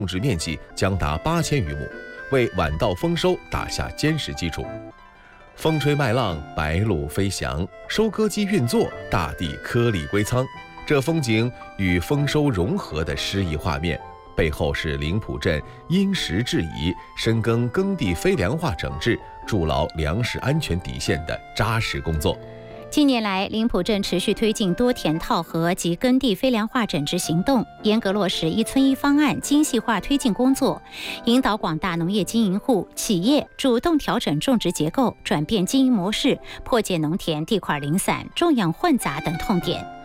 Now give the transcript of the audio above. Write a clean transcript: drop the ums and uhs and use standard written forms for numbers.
种植面积将达8000余亩，为晚稻丰收打下坚实基础。风吹麦浪，白鹭飞翔，收割机运作，大地颗粒归仓。这风景与丰收融合的诗意画面，背后是灵浦镇因时制宜、深耕耕地非粮化整治、筑牢粮食安全底线的扎实工作。 近年来，灵浦镇持续推进多田套合及耕地非粮化整治行动，严格落实一村一方案精细化推进工作，引导广大农业经营户、企业主动调整种植结构，转变经营模式，破解农田地块零散、种养混杂等痛点。